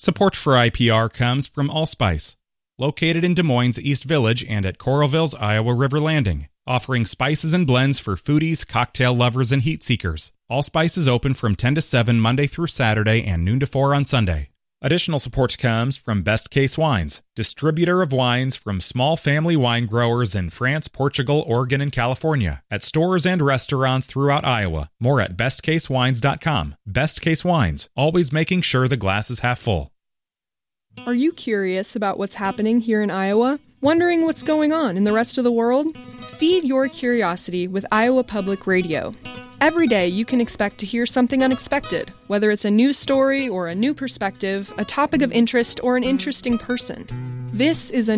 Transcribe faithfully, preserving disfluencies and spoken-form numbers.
Support for I P R comes from Allspice, located in Des Moines East Village and at Coralville's Iowa River Landing, offering spices and blends for foodies, cocktail lovers, and heat seekers. Allspice is open from ten to seven Monday through Saturday and noon to four on Sunday. Additional support comes from Best Case Wines, distributor of wines from small family wine growers in France, Portugal, Oregon, and California, at stores and restaurants throughout Iowa. More at best case wines dot com. Best Case Wines, always making sure the glass is half full. Are you curious about what's happening here in Iowa? Wondering what's going on in the rest of the world? Feed your curiosity with Iowa Public Radio. Every day you can expect to hear something unexpected, whether it's a news story or a new perspective, a topic of interest, or an interesting person. This is a